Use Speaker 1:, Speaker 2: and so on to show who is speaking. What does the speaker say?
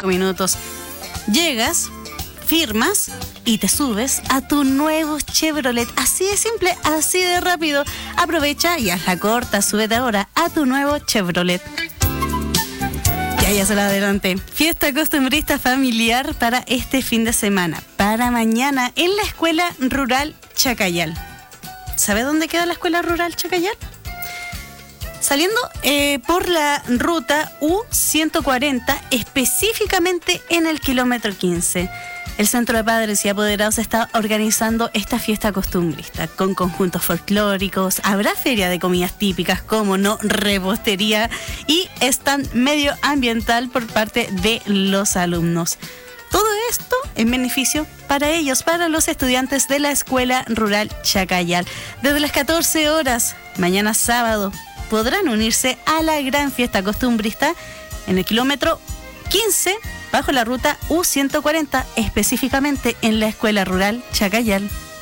Speaker 1: 5 minutos. Llegas, firmas y te subes a tu nuevo Chevrolet. Así de simple, así de rápido. Aprovecha y haz la corta, súbete ahora a tu nuevo Chevrolet. Ya se la adelante. Fiesta costumbrista familiar para este fin de semana. Para mañana en la Escuela Rural Chacayal. ¿Sabe dónde queda la Escuela Rural Chacayal? Saliendo por la ruta U140, específicamente en el kilómetro 15. El Centro de Padres y Apoderados está organizando esta fiesta costumbrista con conjuntos folclóricos, habrá feria de comidas típicas, como no, repostería y stand medioambiental por parte de los alumnos. Todo esto en beneficio para ellos, para los estudiantes de la Escuela Rural Chacayal. Desde las 14 horas, mañana sábado, podrán unirse a la gran fiesta costumbrista en el kilómetro 15 bajo la ruta U140, específicamente en la Escuela Rural Chacayal.